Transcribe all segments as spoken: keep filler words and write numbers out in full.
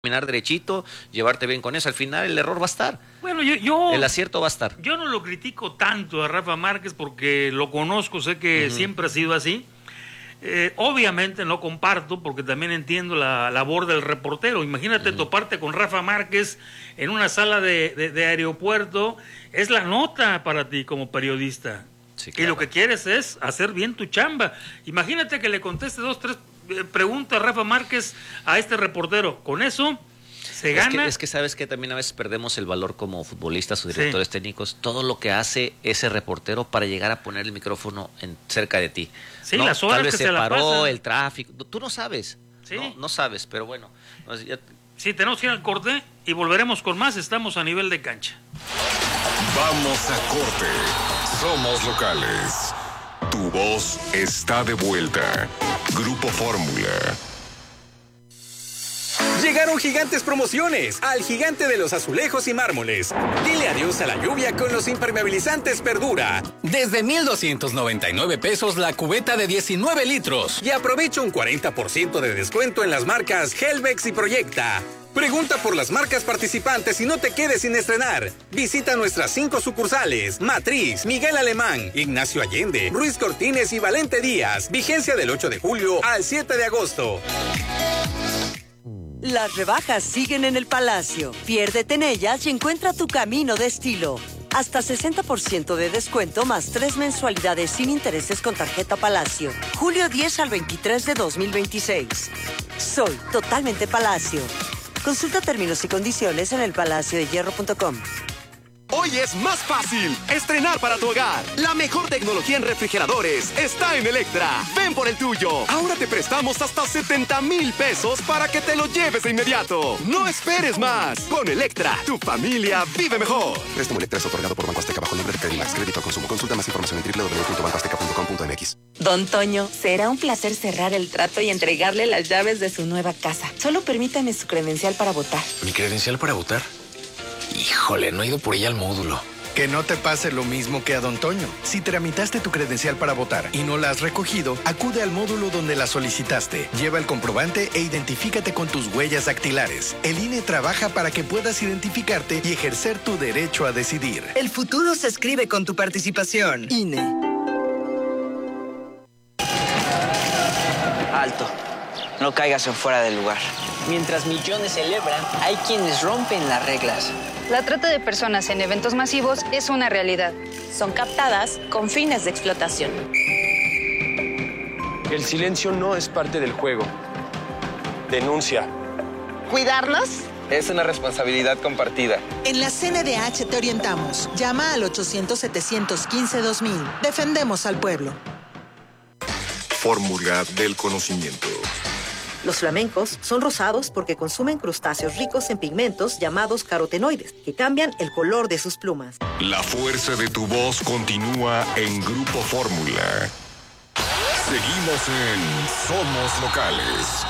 caminar derechito, llevarte bien con eso. Al final el error va a estar. Bueno, yo, yo el acierto va a estar. Yo no lo critico tanto a Rafa Márquez porque lo conozco, sé que uh-huh. siempre ha sido así. Eh, obviamente no comparto porque también entiendo la labor del reportero. Imagínate uh-huh. toparte con Rafa Márquez en una sala de, de, de aeropuerto. Es la nota para ti como periodista. Sí, claro. Y lo que quieres es hacer bien tu chamba. Imagínate que le conteste dos, tres preguntas a Rafa Márquez a este reportero. Con eso se gana. Es que, es que sabes que también a veces perdemos el valor como futbolistas o directores sí. técnicos. Todo lo que hace ese reportero para llegar a poner el micrófono en, cerca de ti. Sí, ¿no? las horas Tal vez que se, se paró, la pasa. el tráfico. Tú no sabes. Sí. No, no sabes, pero bueno. Ya... Sí, tenemos que ir al corte y volveremos con más. Estamos a nivel de cancha. Vamos a corte. Somos locales. Tu voz está de vuelta. Grupo Fórmula. Llegaron gigantes promociones al gigante de los azulejos y mármoles. Dile adiós a la lluvia con los impermeabilizantes Perdura. Desde mil doscientos noventa y nueve pesos la cubeta de diecinueve litros. Y aprovecha un cuarenta por ciento de descuento en las marcas Helvex y Proyecta. Pregunta por las marcas participantes y no te quedes sin estrenar. Visita nuestras cinco sucursales: Matriz, Miguel Alemán, Ignacio Allende, Ruiz Cortines y Valente Díaz. Vigencia del ocho de julio al siete de agosto. Las rebajas siguen en el Palacio. Piérdete en ellas y encuentra tu camino de estilo. Hasta sesenta por ciento de descuento más tres mensualidades sin intereses con tarjeta Palacio. Julio diez al veintitrés de dos mil veintiséis. Soy totalmente Palacio. Consulta términos y condiciones en el palacio de hierro punto com. Hoy es más fácil estrenar para tu hogar. La mejor tecnología en refrigeradores está en Electra. Ven por el tuyo. Ahora te prestamos hasta setenta mil pesos para que te lo lleves de inmediato. No esperes más. Con Electra, tu familia vive mejor. Préstamo Electra es otorgado por Banco Azteca bajo el nombre de Credimax. Crédito al consumo. Consulta más información en doble u doble u doble u punto banco azteca punto com punto m x. Don Toño, será un placer cerrar el trato y entregarle las llaves de su nueva casa. Solo permítame su credencial para votar. ¿Mi credencial para votar? Híjole, no he ido por ella al módulo. Que no te pase lo mismo que a Don Toño. Si tramitaste tu credencial para votar y no la has recogido, acude al módulo donde la solicitaste. Lleva el comprobante e identifícate con tus huellas dactilares. El I N E trabaja para que puedas identificarte y ejercer tu derecho a decidir. El futuro se escribe con tu participación. I N E. Alto. No caigas en fuera del lugar. Mientras millones celebran, hay quienes rompen las reglas. La trata de personas en eventos masivos es una realidad. Son captadas con fines de explotación. El silencio no es parte del juego. Denuncia. ¿Cuidarnos? Es una responsabilidad compartida. En la C N D H te orientamos. Llama al ochocientos, setecientos quince, dos mil. Defendemos al pueblo. Fórmula del conocimiento. Los flamencos son rosados porque consumen crustáceos ricos en pigmentos llamados carotenoides, que cambian el color de sus plumas. La fuerza de tu voz continúa en Grupo Fórmula. Seguimos en Somos Locales.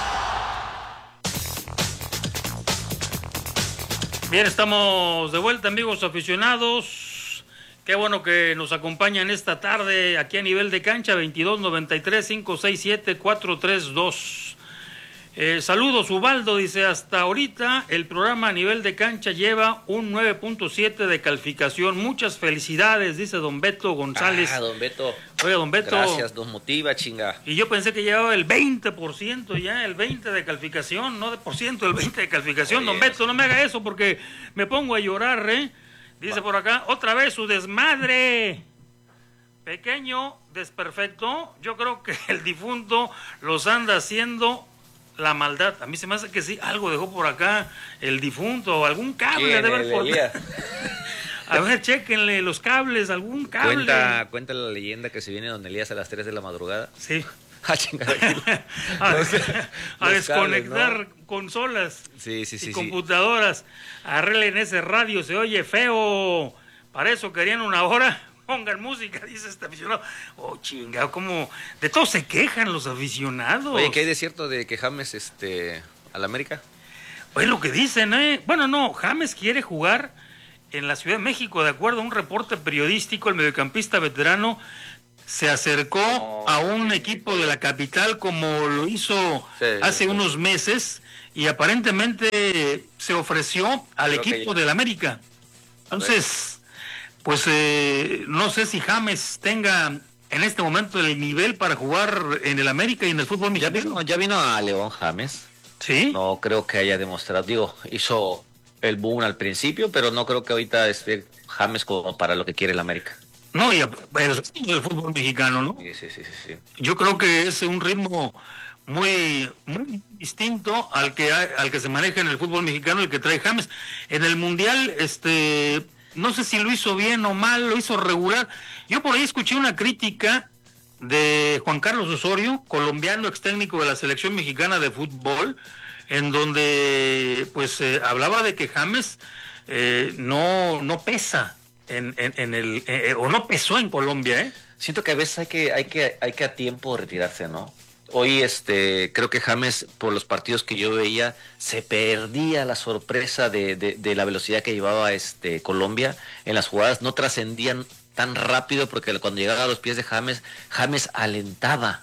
Bien, estamos de vuelta, amigos aficionados. Qué bueno que nos acompañan esta tarde aquí a nivel de cancha. Veintidós noventa y tres, cinco seis siete, cuatro tres dos. Eh, saludos, Ubaldo, dice, hasta ahorita el programa a nivel de cancha lleva un nueve punto siete de calificación. Muchas felicidades, dice don Beto González. Ah, don Beto. Oiga, don Beto. Gracias, nos motiva, chinga. Y yo pensé que llevaba el veinte por ciento ya, el veinte de calificación, no de por ciento, el veinte de calificación. Oye, don Beto, no me haga eso porque me pongo a llorar, ¿eh? Dice Va. por acá, otra vez su desmadre. Pequeño desperfecto, yo creo que el difunto los anda haciendo la maldad. A mí se me hace que sí, algo dejó por acá el difunto, o algún cable de ver por... A ver, chéquenle los cables, algún cable. Cuenta, cuenta la leyenda que se viene don Elías a las tres de la madrugada. Sí. Ah, chingada. a, los, a los desconectar cables, ¿no? consolas sí, sí, sí, y sí. computadoras. Arreglen ese radio, se oye feo. Para eso querían una hora. Pongan música, dice este aficionado. Oh, chingado, como de todos se quejan los aficionados. Oye, ¿qué hay de cierto de que James este, al América? Pues lo que dicen, ¿eh? Bueno, no, James quiere jugar en la Ciudad de México, de acuerdo a un reporte periodístico. El mediocampista veterano se acercó oh, a un equipo de la capital como lo hizo sí, hace sí. unos meses y aparentemente se ofreció al Creo equipo del América. Entonces, pues eh, no sé si James tenga en este momento el nivel para jugar en el América y en el fútbol mexicano. Ya vino, ya vino a León James. Sí. No creo que haya demostrado, digo, hizo el boom al principio, pero no creo que ahorita esté James como para lo que quiere el América. No, y el, el fútbol mexicano, ¿no? Sí, sí, sí, sí. Yo creo que es un ritmo muy muy distinto al que hay, al que se maneja en el fútbol mexicano, el que trae James. En el Mundial, este, no sé si lo hizo bien o mal, lo hizo regular. Yo por ahí escuché una crítica de Juan Carlos Osorio, colombiano, ex técnico de la selección mexicana de fútbol, en donde pues eh, hablaba de que James eh, no, no pesa. En, en, en el eh, o no pesó en Colombia, ¿eh? Siento que a veces hay que hay que hay que a tiempo retirarse, ¿no? Hoy este creo que James, por los partidos que yo veía, se perdía la sorpresa de, de, de la velocidad que llevaba este Colombia en las jugadas, no trascendían tan rápido porque cuando llegaba a los pies de James, James alentaba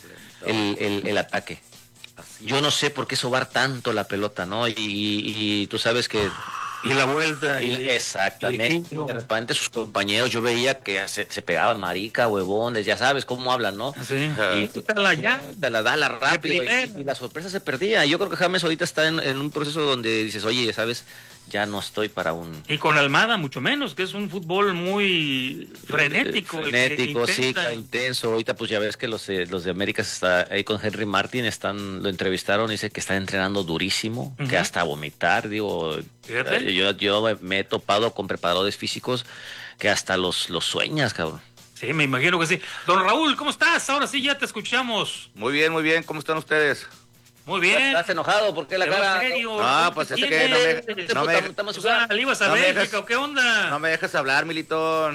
el, el, el ataque. Yo no sé por qué sobar tanto la pelota, ¿no? Y, y, y tú sabes que y la vuelta y, exactamente, de repente sus compañeros yo veía que se, se pegaban marica, huevones, ya sabes cómo hablan, ¿no? Sí. Y dala ya, dala, dala rápido y, y la sorpresa se perdía. Yo creo que James ahorita está en, en un proceso donde dices, oye, sabes, ya no estoy para un... Y con Almada mucho menos, que es un fútbol muy frenético. Frenético, sí, intenso. Ahorita pues ya ves que los, eh, los de América está ahí con Henry Martin, están, lo entrevistaron, dice que está entrenando durísimo, uh-huh. que hasta vomitar, digo, eh, yo, yo me he topado con preparadores físicos que hasta los, los sueñas, cabrón. Sí, me imagino que sí. Don Raúl, ¿cómo estás? Ahora sí ya te escuchamos. Muy bien, muy bien, ¿cómo están ustedes? Muy bien. ¿Estás enojado? ¿Por qué la cara? No, pues es que no me... No me, estamos o sea, ¿le ibas a no Bélgica o qué onda? No me dejas hablar, Militón.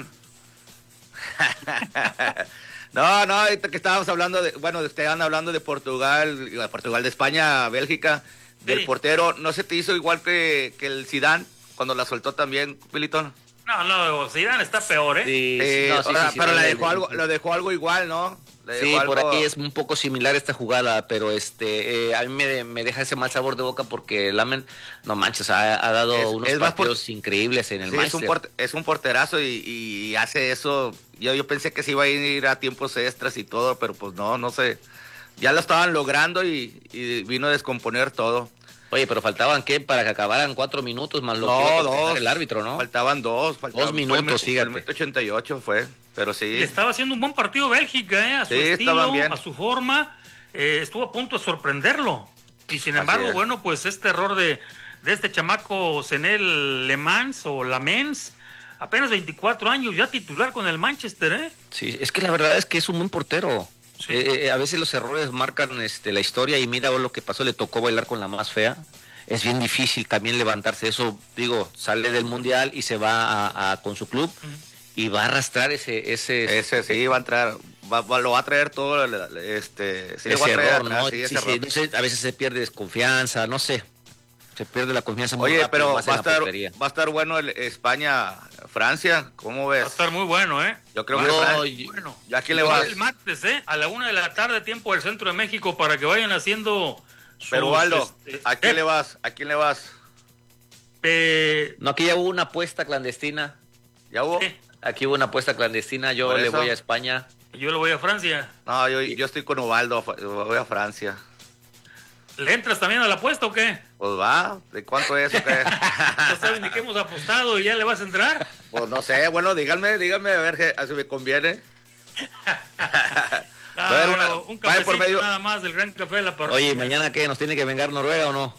no, no, ahorita que estábamos hablando de... Bueno, estaban hablando de Portugal, Portugal de España, Bélgica, del sí. portero. ¿No se te hizo igual que, que el Zidane cuando la soltó también, Militón? No, no, Zidane está peor, ¿eh? Sí, eh, no, sí, o sea, sí, pero sí, le sí, dejó sí. algo, lo dejó algo igual, ¿no? Sí, algo... por aquí es un poco similar esta jugada, pero este eh, a mí me, me deja ese mal sabor de boca porque Lamen, no manches, ha, ha dado es, unos es partidos por... increíbles en el sí, Manchester. Es un, porte, es un porterazo y, y hace eso. Yo, yo pensé que se iba a ir a tiempos extras y todo, pero pues no, no sé. Ya lo estaban logrando y, y vino a descomponer todo. Oye, pero faltaban, ¿qué? Para que acabaran cuatro minutos más lo no, que dos, el árbitro, ¿no? Faltaban dos. Faltaban, dos minutos, fíjate. El ochenta y ocho fue, pero sí. Le estaba haciendo un buen partido Bélgica, ¿eh? A su sí, estilo, bien. a su forma. Eh, estuvo a punto de sorprenderlo. Y sin embargo, bueno, pues este error de, de este chamaco Zenel Lemans o Lamens, apenas veinticuatro años, ya titular con el Manchester, ¿eh? Sí, es que la verdad es que es un buen portero. Sí. Eh, a veces los errores marcan este, la historia y mira lo que pasó, le tocó bailar con la más fea. Es bien difícil también levantarse, eso digo, sale del mundial y se va a, a con su club uh-huh. y va a arrastrar ese... Ese, ese sí, va a entrar, va, va, lo va a traer todo este, sí, ese va a traer, error, ¿no? Sí, sí, ese sí, error. No sé, a veces se pierde desconfianza, no sé, se pierde la confianza muy Oye, rápido, pero más va a, en la estar, portería. va a estar bueno el España-Francia, ¿cómo ves? Va a estar muy bueno, ¿eh? Yo creo bueno, que Francia, yo, bueno. ¿a quién le vas? El martes, ¿eh? A la una de la tarde, tiempo del centro de México, para que vayan haciendo... Sus, pero Waldo, este, ¿a quién ¿eh? le vas? ¿A quién le vas? Eh, no, aquí ya hubo una apuesta clandestina. ¿Ya hubo? ¿Qué? Aquí hubo una apuesta clandestina, yo le voy a España. Yo le voy a Francia. No, yo, yo estoy con Ubaldo, voy a Francia. ¿Le entras también a la apuesta o qué? Pues va, ¿de cuánto es o qué? ¿No saben ni qué hemos apostado y ya le vas a entrar? Pues no sé, bueno, díganme, díganme a ver si me conviene. Ah, bueno, una, un cafecito por medio... nada más del Gran Café de la Parroquia. Oye, ¿mañana qué? ¿Nos tiene que vengar Noruega o no?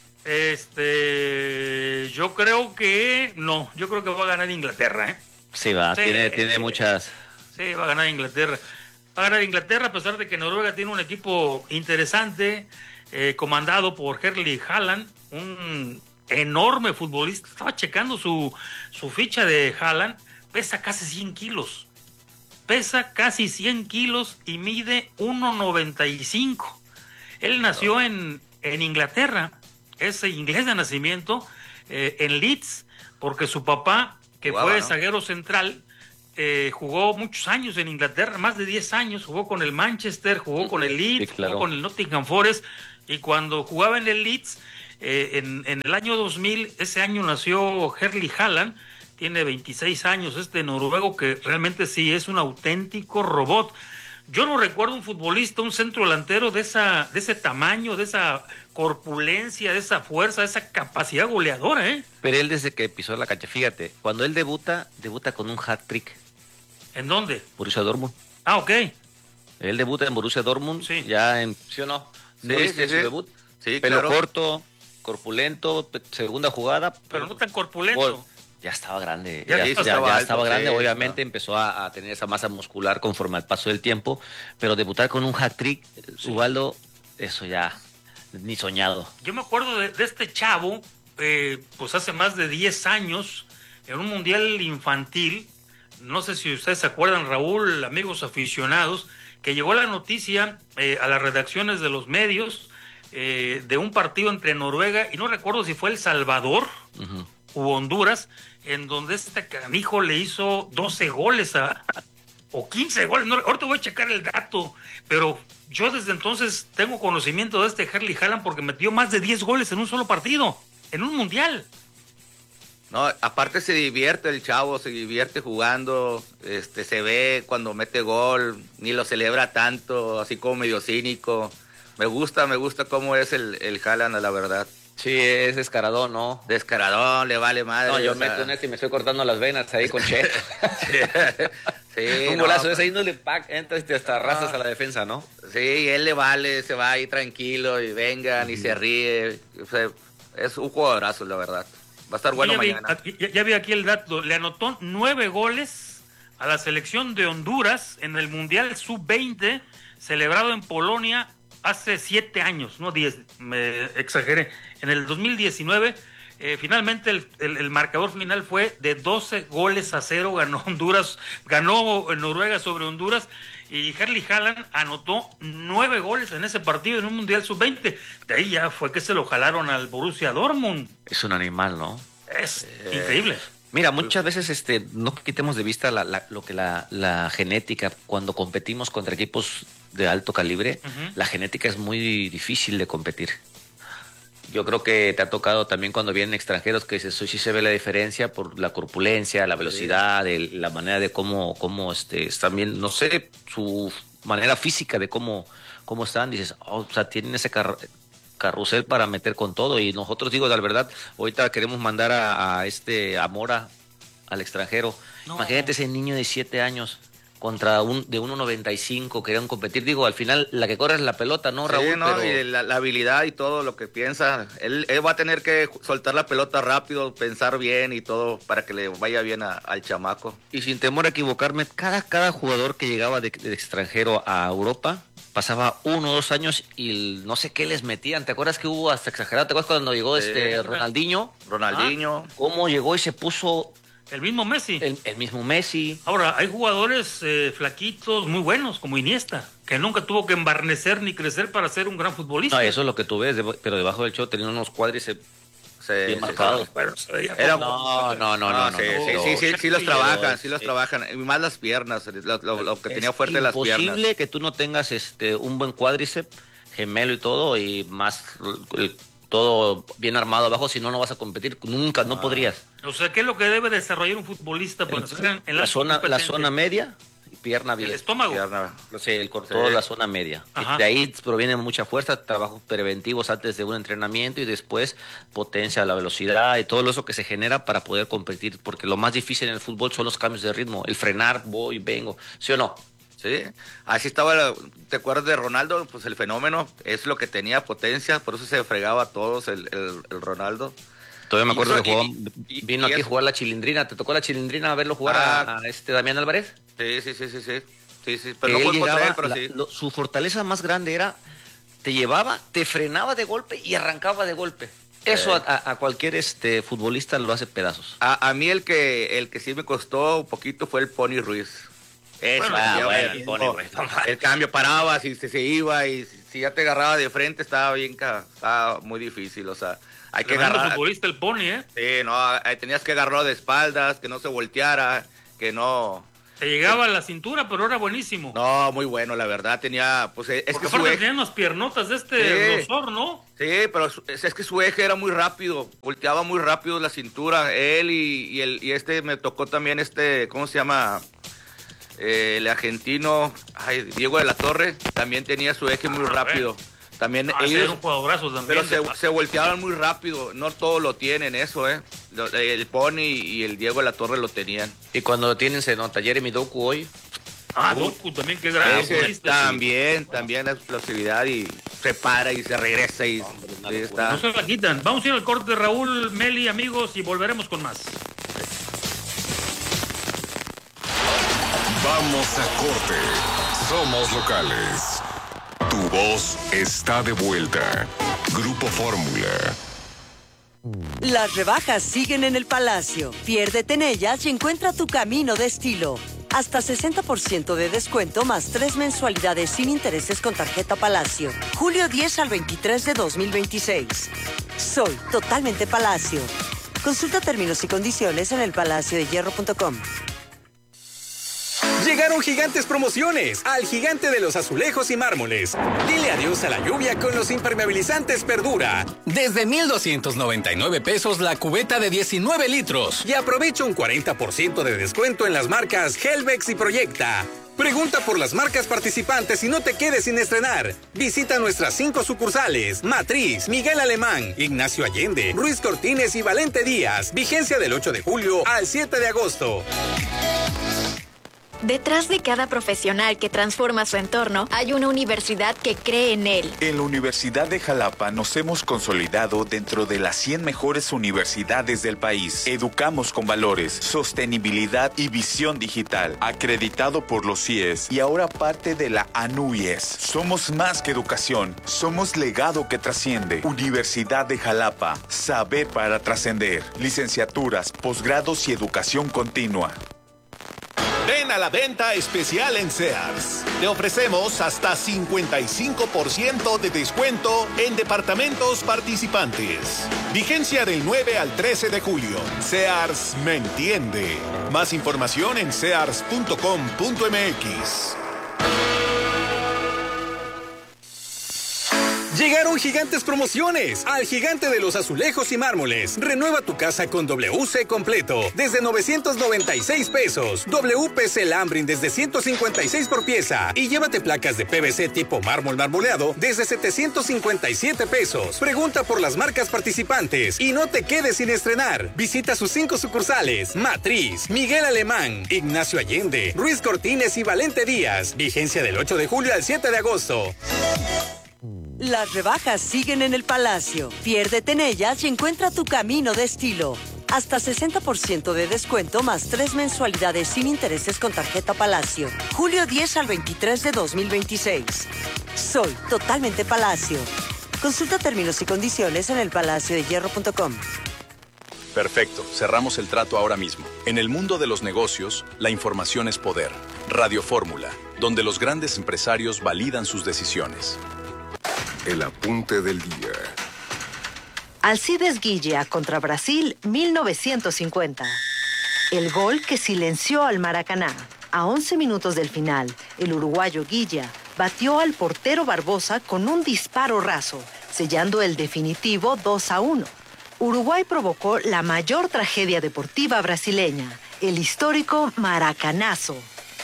Este, yo creo que no, yo creo que va a ganar Inglaterra, ¿eh? Sí, va, sí, tiene, tiene muchas... Sí, va a ganar Inglaterra. Va a ganar Inglaterra a pesar de que Noruega tiene un equipo interesante, eh, comandado por Erling Haaland, un enorme futbolista. Estaba checando su, su ficha de Haaland, pesa casi cien kilos. Pesa casi cien kilos y mide uno noventa y cinco. Él nació en, en Inglaterra, es inglés de nacimiento, eh, en Leeds, porque su papá, que Jugaba, fue ¿no? zaguero central, eh, jugó muchos años en Inglaterra, más de diez años, jugó con el Manchester, jugó con el Leeds, sí, claro. jugó con el Nottingham Forest, y cuando jugaba en el Leeds, Eh, en, en el año dos mil, ese año nació Erling Haaland, tiene veintiséis años, este noruego que realmente sí es un auténtico robot. Yo no recuerdo un futbolista, un centro delantero de esa, de ese tamaño, de esa corpulencia, de esa fuerza, de esa capacidad goleadora, ¿eh? Pero él desde que pisó la cancha, fíjate, cuando él debuta, debuta con un hat-trick. ¿En dónde? Borussia Dortmund. Ah, ok. Él debuta en Borussia Dortmund, sí. ya en, ¿sí o no? Sí, ¿No viste sí, su sí. debut? Sí, Pelo claro. corto, corpulento, segunda jugada. Pero no tan corpulento. Gol. Ya estaba grande, Ya ya, ya- estaba ya alto, estaba grande, sí, obviamente empezó a, a tener esa masa muscular conforme al paso del tiempo, pero debutar con un hat-trick, Ubaldo, eso ya, ni soñado. Yo me acuerdo de, de este chavo, eh, pues hace más de diez años, en un mundial infantil, no sé si ustedes se acuerdan, Raúl, amigos aficionados, que llegó la noticia eh, a las redacciones de los medios eh, de un partido entre Noruega y no recuerdo si fue El Salvador Uh-huh. u Honduras, en donde este canijo le hizo doce goles a, o quince goles, no, ahorita voy a checar el dato, pero yo desde entonces tengo conocimiento de este Erling Haaland porque metió más de diez goles en un solo partido, en un mundial. No, aparte se divierte el chavo, se divierte jugando, este, se ve cuando mete gol, ni lo celebra tanto, así como medio cínico. Me gusta, me gusta cómo es el, el Haaland, la verdad. Sí, es descaradón, ¿no? Descaradón, le vale madre. No, yo o sea. meto en este y me estoy cortando las venas ahí con Che. Sí, un no, golazo de pues- ese ahí no le pack, entra este, hasta arrastras a la defensa, ¿no? Sí, él le vale, se va ahí tranquilo y vengan y se ríe. O sea, es un jugadorazo, la verdad. Va a estar bueno ya vi, mañana. aquí- ya, ya vi aquí el dato, le anotó nueve goles a la selección de Honduras en el Mundial sub veinte celebrado en Polonia hace siete años, no diez, me exageré. En el dos mil diecinueve, eh, finalmente el, el- el marcador final fue de doce goles a cero, ganó Honduras, ganó Noruega sobre Honduras, y Erling Haaland anotó nueve goles en ese partido en un Mundial sub veinte. De ahí ya fue que se lo jalaron al Borussia Dortmund. Es un animal, ¿no? Es increíble. Mira, muchas veces este, no quitemos de vista la, la- lo que la, la genética, cuando competimos contra equipos de alto calibre, Ujú. la genética es muy difícil de competir. Yo creo que te ha tocado también cuando vienen extranjeros que dices, "Uy, sí se ve la diferencia por la corpulencia, la velocidad, el- la manera de cómo, cómo este, están bien, no sé, su manera física de cómo, cómo están, dices, oh, o sea, tienen ese car- carrusel para meter con todo, y nosotros, digo, la verdad, ahorita queremos mandar a, a este a Mora al extranjero. No. Imagínate ese niño de siete años contra un de uno noventa y cinco, querían competir, digo, al final la que corre es la pelota, ¿no, Raúl? Sí, no, Pero- y la, la habilidad y todo lo que piensa. Él, él va a tener que soltar la pelota rápido, pensar bien y todo para que le vaya bien a- al chamaco. Y sin temor a equivocarme, cada, cada jugador que llegaba de, de extranjero a Europa pasaba uno o dos años y no sé qué les metían. ¿Te acuerdas que hubo hasta exagerado? ¿Te acuerdas cuando llegó Sí. este Ronaldinho? Ronaldinho. ¿Cómo llegó y se puso El mismo Messi. el, el mismo Messi? Ahora, hay jugadores eh, flaquitos muy buenos, como Iniesta, que nunca tuvo que embarnecer ni crecer para ser un gran futbolista. No, eso es lo que tú ves, debo- pero debajo del show tenía unos cuádriceps Sí, bien sí, marcados. Pero se veía Era- como- No, no, no, no, no. sí, no, sí, no. sí, sí, sí los Sí, trabajan, sí. sí los trabajan. Y más las piernas, lo, lo- lo que tenía Es fuerte las piernas. imposible que tú no tengas este un buen cuádriceps, gemelo y todo, y más el- todo bien armado abajo, si no, no vas a competir. Nunca, no podrías. O sea, ¿qué es lo que debe desarrollar un futbolista para ser en, en La zona, la competencia? zona media, pierna bien. El estómago. Pierna. No sé, el Sí. toda la zona media. Ajá. De ahí proviene mucha fuerza, trabajos preventivos antes de un entrenamiento y después potencia, la velocidad y todo eso que se genera para poder competir, porque lo más difícil en el fútbol son los cambios de ritmo, el frenar, voy, vengo, ¿sí o no? Sí, así estaba, la- ¿te acuerdas de Ronaldo? Pues el fenómeno es lo que tenía potencia, por eso se fregaba a todos el, el- el Ronaldo. Todavía me Y acuerdo eso- que jugó, y- y- vino y aquí a eso- jugar la Chilindrina. ¿Te tocó la Chilindrina a verlo jugar Ah. a, a este Damián Álvarez? Sí, sí, sí, sí, sí, sí, sí, pero Que no él fue contra llegaba, él, pero la- sí. lo- su fortaleza más grande era, te llevaba, te frenaba de golpe y arrancaba de golpe. Eso a, a- a cualquier este futbolista lo hace pedazos. A, a mí el que el que sí me costó un poquito fue el Pony Ruiz. Eso, Bueno, ah, ya, bueno, el, el Pony Ruiz, no mames. el cambio paraba, si se, se iba y si, si ya te agarraba de frente estaba bien, ca- estaba muy difícil, o sea, hay que Tremendo agarrar. futbolista el Pony, ¿eh? Sí, no, ahí tenías que agarrarlo de espaldas, que no se volteara, que no, Te llegaba a la cintura, pero era buenísimo. No, muy bueno, la verdad. Tenía, pues, es Porque que su aparte eje... tenía unas piernotas de este Sí. grosor, ¿no? Sí, pero su- es, es que su eje era muy rápido. Volteaba muy rápido la cintura. Él y, y el, y este me tocó también este, ¿cómo se llama? Eh, el argentino, ay, Diego de la Torre, también tenía su eje muy rápido. También Ah, ese ellos, era un jugadorazo también. pero se, se volteaban muy rápido. No todos lo tienen eso, ¿eh? Lo- El Pony y el Diego de la Torre lo tenían. Y cuando lo tienen se nota. Jeremy Doku hoy. Ah, Doku también, qué gran Ese futbolista, sí. también, también la explosividad y se para y se regresa y sí, está. No se la quitan. Vamos a ir al corte, Raúl, Meli, amigos, y volveremos con más. Vamos a corte. Somos locales. Tu voz está de vuelta. Grupo Fórmula. Las rebajas siguen en el Palacio. Piérdete en ellas y encuentra tu camino de estilo. Hasta sesenta por ciento de descuento más tres mensualidades sin intereses con tarjeta Palacio. Julio diez al veintitrés de dos mil veintiséis. Soy totalmente Palacio. Consulta términos y condiciones en el palacio de hierro punto com. Llegaron gigantes promociones al gigante de los azulejos y mármoles. Dile adiós a la lluvia con los impermeabilizantes Perdura. Desde mil doscientos noventa y nueve pesos la cubeta de diecinueve litros. Y aprovecha un cuarenta por ciento de descuento en las marcas Helvex y Proyecta. Pregunta por las marcas participantes y no te quedes sin estrenar. Visita nuestras cinco sucursales: Matriz, Miguel Alemán, Ignacio Allende, Ruiz Cortines y Valente Díaz. Vigencia del ocho de julio al siete de agosto. Detrás de cada profesional que transforma su entorno, hay una universidad que cree en él. En la Universidad de Jalapa nos hemos consolidado dentro de las cien mejores universidades del país. Educamos con valores, sostenibilidad y visión digital. Acreditado por los C I E S y ahora parte de la A N U Y E S. Somos más que educación, somos legado que trasciende. Universidad de Jalapa, saber para trascender. Licenciaturas, posgrados y educación continua. Ven a la venta especial en Sears. Te ofrecemos hasta cincuenta y cinco por ciento de descuento en departamentos participantes. Vigencia del nueve al trece de julio. Sears me entiende. Más información en sears punto com punto m x. Llegaron gigantes promociones al gigante de los azulejos y mármoles. Renueva tu casa con W C completo desde novecientos noventa y seis pesos. W P C Lambrin desde ciento cincuenta y seis por pieza. Y llévate placas de P V C tipo mármol marmoleado desde setecientos cincuenta y siete pesos. Pregunta por las marcas participantes y no te quedes sin estrenar. Visita sus cinco sucursales: Matriz, Miguel Alemán, Ignacio Allende, Ruiz Cortines y Valente Díaz. Vigencia del ocho de julio al siete de agosto. Las rebajas siguen en el Palacio. Piérdete en ellas y encuentra tu camino de estilo. Hasta sesenta por ciento de descuento más tres mensualidades sin intereses con tarjeta Palacio. Julio diez al veintitrés de dos mil veintiséis. Soy totalmente Palacio. Consulta términos y condiciones en el palacio de hierro punto com. Perfecto, cerramos el trato ahora mismo. En el mundo de los negocios, la información es poder. Radio Fórmula, donde los grandes empresarios validan sus decisiones. El apunte del día. Alcides Guilla contra Brasil, mil novecientos cincuenta. El gol que silenció al Maracaná. A once minutos del final, el uruguayo Guilla batió al portero Barbosa con un disparo raso, sellando el definitivo dos a uno. Uruguay provocó la mayor tragedia deportiva brasileña, el histórico Maracanazo.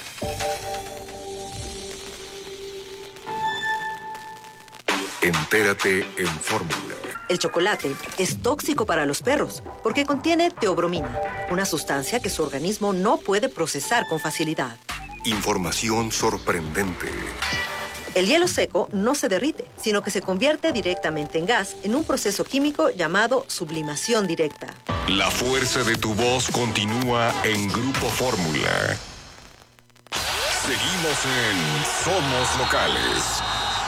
Entérate en Fórmula. El chocolate es tóxico para los perros porque contiene teobromina, una sustancia que su organismo no puede procesar con facilidad. Información sorprendente. El hielo seco no se derrite, sino que se convierte directamente en gas en un proceso químico llamado sublimación directa. La fuerza de tu voz continúa en Grupo Fórmula. Seguimos en Somos Locales.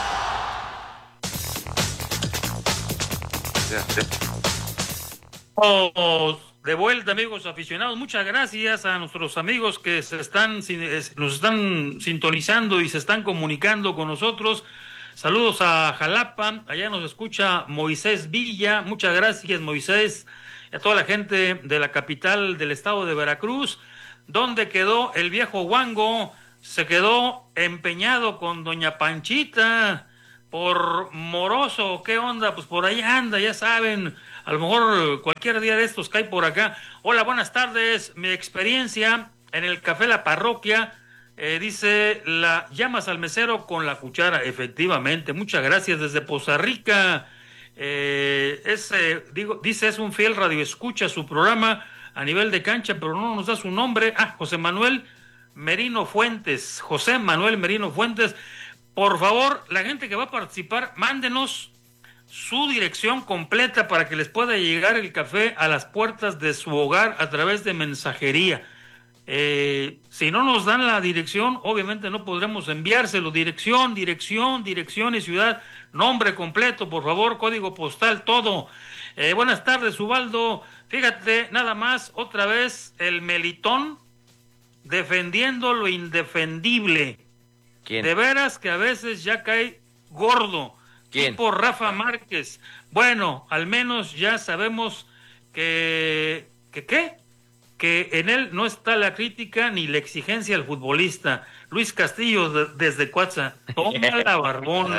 Oh, de vuelta, amigos aficionados. Muchas gracias a nuestros amigos que se están nos están sintonizando y se están comunicando con nosotros. Saludos a Jalapa, allá nos escucha Moisés Villa. Muchas gracias, Moisés, y a toda la gente de la capital del estado de Veracruz. ¿Dónde quedó el viejo Wango? Se quedó empeñado con doña Panchita por moroso. ¿Qué onda? Pues por ahí anda, ya saben. A lo mejor cualquier día de estos cae por acá. Hola, buenas tardes. Mi experiencia en el café La Parroquia, eh, dice, la llamas al mesero con la cuchara. Efectivamente, muchas gracias desde Poza Rica. Eh, es, eh, digo, dice, es un fiel radioescucha su programa a nivel de cancha, pero no nos da su nombre. Ah, José Manuel Merino Fuentes. José Manuel Merino Fuentes. Por favor, la gente que va a participar, mándenos su dirección completa para que les pueda llegar el café a las puertas de su hogar a través de mensajería. Eh, si no nos dan la dirección, obviamente no podremos enviárselo. Dirección, dirección, dirección y ciudad, nombre completo, por favor, código postal, todo. Eh, buenas tardes, Ubaldo. Fíjate, nada más, otra vez el Melitón defendiendo lo indefendible. ¿Quién? De veras que a veces ya cae gordo. ¿Quién? Tipo Rafa Márquez. Bueno, al menos ya sabemos que... ¿Que qué? Que en él no está la crítica ni la exigencia al futbolista. Luis Castillo, de, desde Cuatza. Toma la barbón.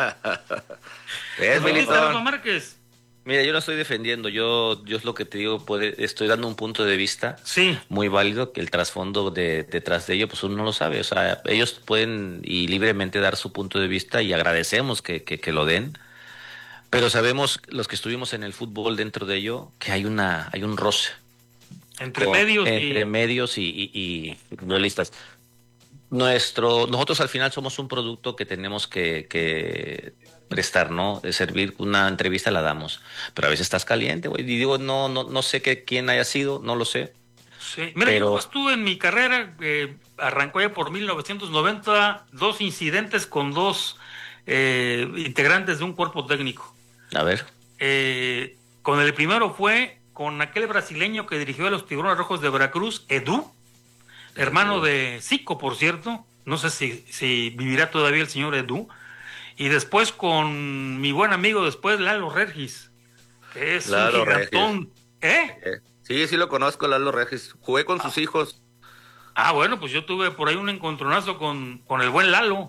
¿Ves, ¿Futbolista Rafa Márquez? Mira, yo no estoy defendiendo, yo, yo es lo que te digo, puede, estoy dando un punto de vista sí. muy válido, que el trasfondo de, detrás de ello, pues uno no lo sabe, o sea, ellos pueden y libremente dar su punto de vista y agradecemos que, que, que lo den, pero sabemos, los que estuvimos en el fútbol dentro de ello, que hay una, hay un roce. Entre con, medios entre y... medios y, y, y futbolistas. Nuestro, nosotros al final somos un producto que tenemos que, que prestar, ¿no? De servir una entrevista la damos, pero a veces estás caliente, güey, y digo, no, no, no sé que, quién haya sido, no lo sé. Sí, mira, pero... yo estuve en mi carrera, eh, arrancó ya por mil novecientos noventa, dos incidentes con dos eh, integrantes de un cuerpo técnico. A ver. Eh, con el primero fue con aquel brasileño que dirigió a los Tiburones Rojos de Veracruz, Edu, hermano de Zico, por cierto, no sé si, si vivirá todavía el señor Edu, y después con mi buen amigo después, Lalo Regis, que es Lalo un gigantón. ¿Eh? Eh, Sí, sí lo conozco, Lalo Regis. Jugué con ah. sus hijos. Ah, bueno, pues yo tuve por ahí un encontronazo con, con el buen Lalo.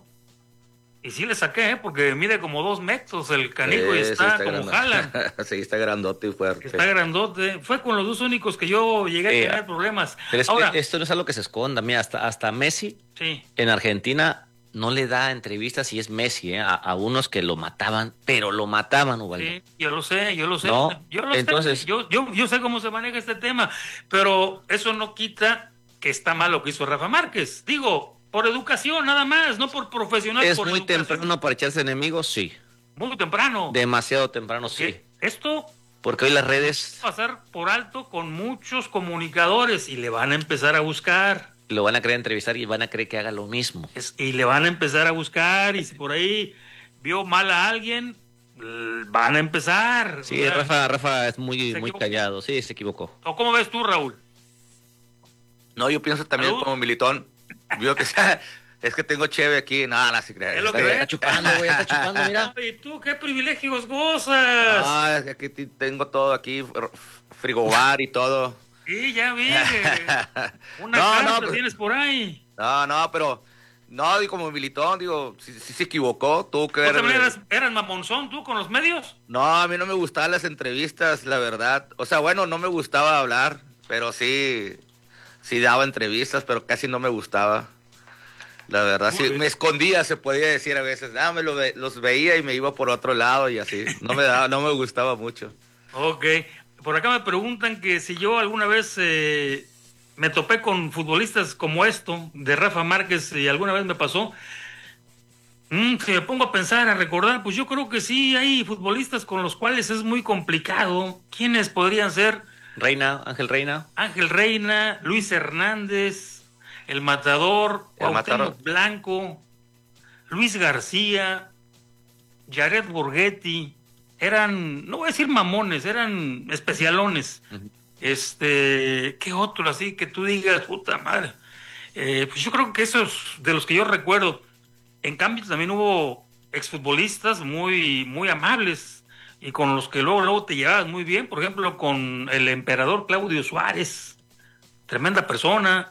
Y sí le saqué, ¿eh? Porque mide como dos metros el canijo Sí, y sí, está, está como grande. Jalan. Sí, está grandote y fuerte. Está grandote. Fue con los dos únicos que yo llegué Eh, a tener problemas. Pero es Ahora, que esto no es algo que se esconda. Mira, hasta, hasta Messi sí. en Argentina no le da entrevistas y es Messi, ¿eh? a, a unos que lo mataban, pero lo mataban, Ubaldo. Sí, yo lo sé, yo lo sé. No, yo lo entonces... sé. Yo, yo, yo sé cómo se maneja este tema, pero eso no quita que está mal lo que hizo Rafa Márquez. Digo, por educación nada más, no por profesional. ¿Es por muy educación. temprano para echarse enemigos? Sí. Muy temprano. Demasiado temprano, sí. Esto... Porque hoy las redes... pasar por alto con muchos comunicadores y le van a empezar a buscar. Lo van a querer entrevistar y van a querer que haga lo mismo. Es, y le van a empezar a buscar y si por ahí vio mal a alguien, van a empezar. Sí, o sea, Rafa, Rafa es muy, muy callado. Sí, se equivocó. ¿O cómo ves tú, Raúl? No, yo pienso también ¿Salud? como Militón. Yo que sea, es que tengo cheve aquí. Nada, no, no, sí, Es lo está, que está ves. chupando, güey, está chupando, mira. ¿Y tú qué privilegios gozas? Ah, es que aquí t- tengo todo aquí, fr- frigobar y todo. Sí, ya vi. Una No, carta no, pues- tienes por ahí. No, no, pero no, digo, como Militón, digo, si, si se equivocó, tuvo que ¿Tú ver. también eras, eras mamonzón tú con los medios? No, a mí no me gustaban las entrevistas, la verdad. O sea, bueno, no me gustaba hablar, pero sí, sí daba entrevistas, pero casi no me gustaba. La verdad, Muy sí, bien. me escondía, se podía decir a veces. Ah, me lo ve- los veía y me iba por otro lado y así. No me daba, no me gustaba mucho. Ok. Por acá me preguntan que si yo alguna vez eh, me topé con futbolistas como esto, de Rafa Márquez, y alguna vez me pasó. Mm, si me pongo a pensar, a recordar, pues yo creo que sí, hay futbolistas con los cuales es muy complicado. ¿Quiénes podrían ser? Reina, Ángel Reina. Ángel Reina, Luis Hernández, El Matador, El Cuauhtémoc Matador. Blanco, Luis García, Jared Borghetti. Eran, no voy a decir mamones, eran especialones. Uh-huh. Este, ¿qué otro así que tú digas, puta madre? Eh, pues yo creo que esos de los que yo recuerdo. En cambio también hubo exfutbolistas muy, muy amables y con los que luego, luego te llevabas muy bien. Por ejemplo, con el emperador Claudio Suárez, tremenda persona.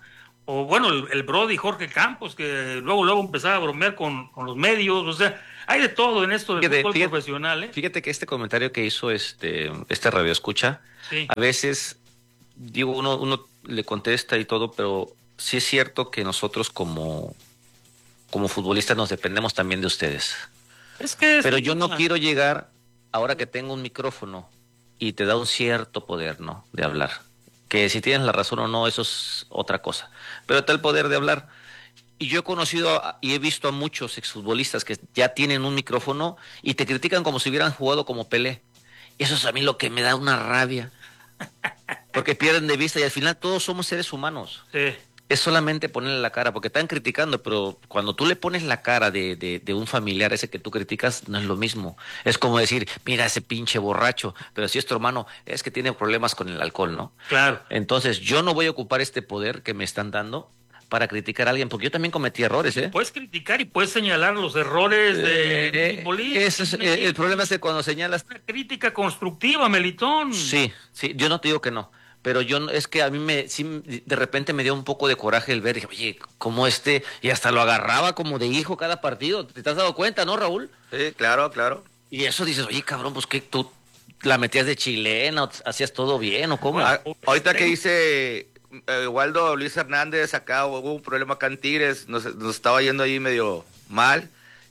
o bueno, el, el Brody Jorge Campos, que luego luego empezaba a bromear con, con los medios, o sea, hay de todo en esto del Fíjate, fútbol fíjate, profesional, ¿eh? Fíjate que este comentario que hizo este, este radio escucha, Sí. a veces, digo, uno, uno le contesta y todo, pero sí es cierto que nosotros como, como futbolistas nos dependemos también de ustedes. Es que es- Pero yo no quiero llegar, ahora que tengo un micrófono, y te da un cierto poder, ¿no? De hablar. Que si tienes la razón o no, eso es otra cosa. Pero está el poder de hablar. Y yo he conocido a- y he visto a muchos exfutbolistas que ya tienen un micrófono y te critican como si hubieran jugado como Pelé. Eso es a mí lo que me da una rabia. Porque pierden de vista y al final todos somos seres humanos. Sí. Es solamente ponerle la cara, porque están criticando, pero cuando tú le pones la cara de, de, de un familiar, ese que tú criticas, no es lo mismo. Es como decir, mira ese pinche borracho, pero si es tu hermano, es que tiene problemas con el alcohol, ¿no? Claro. Entonces, yo no voy a ocupar este poder que me están dando para criticar a alguien, porque yo también cometí errores, ¿eh? Puedes criticar y puedes señalar los errores de Eh, futbolistas. ese es, eh, el problema es que cuando señalas... Una crítica constructiva, Melitón. Sí, sí, yo no te digo que no, pero yo no- es que a mí me, sí, de repente me dio un poco de coraje el ver, dije, oye, como este, y hasta lo agarraba como de hijo cada partido, ¿te has dado cuenta, no, Raúl? Sí, claro, claro. Y eso dices, oye, cabrón, pues que tú la metías de chilena, o hacías todo bien, ¿o cómo? Ah, ahorita que dice eh, Waldo Luis Hernández, acá hubo un problema acá en Tigres, nos, nos estaba yendo ahí medio mal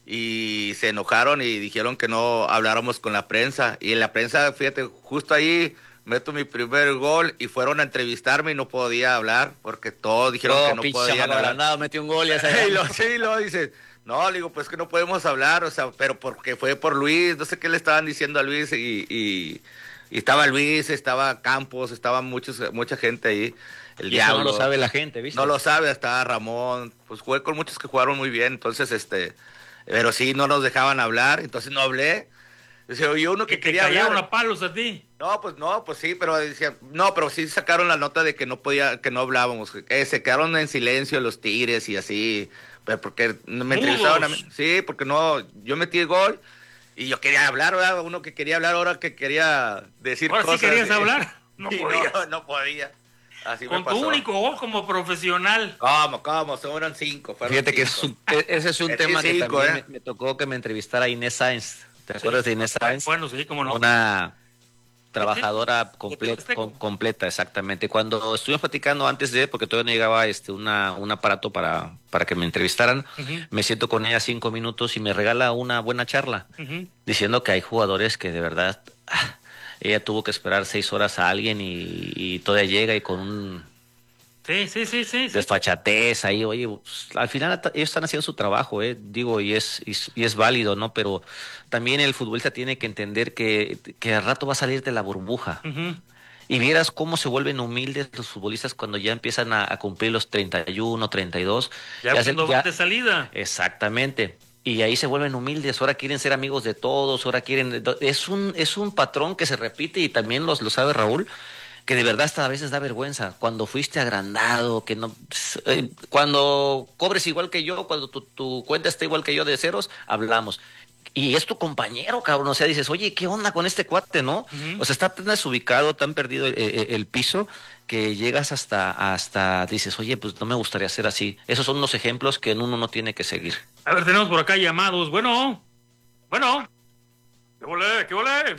y se enojaron y dijeron que no habláramos con la prensa. Y en la prensa, fíjate, justo ahí meto mi primer gol y fueron a entrevistarme y no podía hablar porque todos dijeron No, que no pinche podían chamaco hablar. agrandado, metió un gol y ya se- Y lo, sí, lo dice. No, le digo, pues que no podemos hablar, o sea, pero porque fue por Luis, no sé qué le estaban diciendo a Luis y, y, y estaba Luis, estaba Campos, estaba muchos, mucha gente ahí. El Y eso diablo. no lo sabe la gente, ¿viste? No lo sabe, estaba Ramón, pues jugué con muchos que jugaron muy bien, entonces, este, pero sí, no nos dejaban hablar, entonces no hablé. Dice, oye, uno que, Que te quería cayeron hablar. a palos a ti. No, pues no, pues sí, pero decía, no, pero sí sacaron la nota de que no podía, que no hablábamos, que se quedaron en silencio los Tigres y así, pero porque me entrevistaron a mí, sí, porque no, yo metí el gol y yo quería hablar, ¿verdad? Uno que quería hablar ahora que quería decir Ahora sí cosas. querías hablar. No Y podías. no, no podía. Así Con me pasó. tu único gol como profesional. ¿Cómo, cómo? Fueron cinco. Fueron Fíjate que cinco. es un- e- ese es un Sí, tema que cinco, también ¿eh? me, me tocó que me entrevistara Inés Sáenz. ¿Te acuerdas de Inés Sáenz? Bueno, sí, cómo no. Una trabajadora comple- com- completa, exactamente. Cuando estuvimos platicando antes de, porque todavía no llegaba este una, un aparato para, para que me entrevistaran, Ujú. me siento con ella cinco minutos y me regala una buena charla, Ujú. diciendo que hay jugadores que de verdad, ah, ella tuvo que esperar seis horas a alguien y, y todavía llega y con un Sí, sí, sí, sí. sí. desfachatez ahí, oye, pues, al final ta- ellos están haciendo su trabajo, eh, digo, y es, y, es- y es válido, ¿no? Pero también el futbolista tiene que entender que, que al rato va a salir de la burbuja. Ujú. Y vieras cómo se vuelven humildes los futbolistas cuando ya empiezan a, a cumplir los treinta y uno, treinta y dos. Ya se- cuando ya- vas de salida. Exactamente. Y ahí se vuelven humildes, ahora quieren ser amigos de todos, ahora quieren... Es un, es un patrón que se repite y también los, lo sabe Raúl, que de verdad hasta a veces da vergüenza. Cuando fuiste agrandado, que no... eh, cuando cobres igual que yo, cuando tu, tu cuenta está igual que yo de ceros, hablamos. Y es tu compañero, cabrón. O sea, dices, oye, ¿qué onda con este cuate, no? Ujú. O sea, está tan desubicado, tan perdido el, el- el piso, que llegas hasta, hasta, dices, oye, pues no me gustaría ser así. Esos son unos ejemplos que uno no tiene que seguir. A ver, tenemos por acá llamados. Bueno, bueno. ¿Qué volé? ¿Qué volé?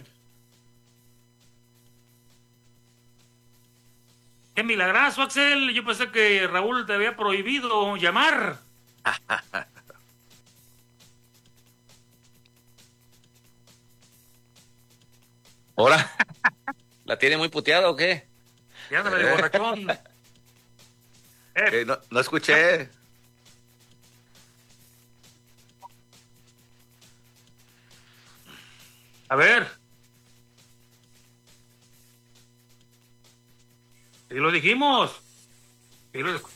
Qué milagrazo, Axel. Yo pensé que Raúl te había prohibido llamar. ¿Ahora? ¿La tiene muy puteada o qué? Ya anda medio borrachón. Eh, no, no escuché. A ver. Sí lo dijimos. Sí lo